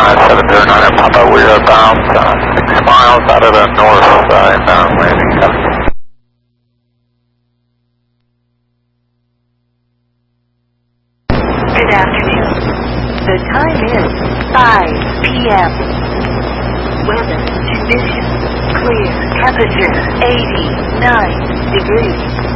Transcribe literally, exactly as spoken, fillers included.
nine seven zero nine Papa, we are about uh, six miles out of the north side uh, landing. Good afternoon. The time is five P M Weather conditions clear. Temperature eighty-nine degrees.